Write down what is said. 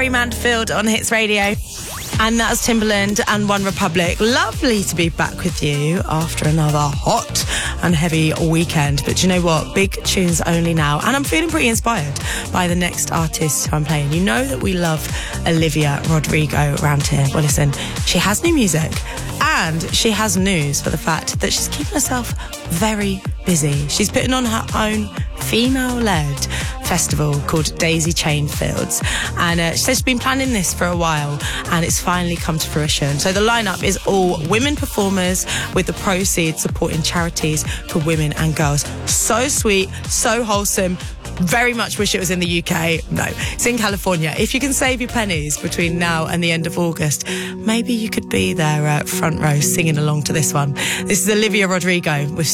Gary Manfield on Hits Radio. And that's Timbaland and One Republic. Lovely to be back with you after another hot and heavy weekend. But do you know what? Big tunes only now. And I'm feeling pretty inspired by the next artist who I'm playing. You know that we love Olivia Rodrigo around here. Well, listen, she has new music and she has news for the fact that she's keeping herself very busy. She's putting on her own female-led festival called Daisy Chain Fields, and she says she's been planning this for a while and it's finally come to fruition. So the lineup is all women performers with the proceeds supporting charities for women and girls. So sweet, so wholesome. Very much wish it was in the UK. No, it's in California. If you can save your pennies between now and the end of August, maybe you could be there front row singing along to this one. This is Olivia Rodrigo with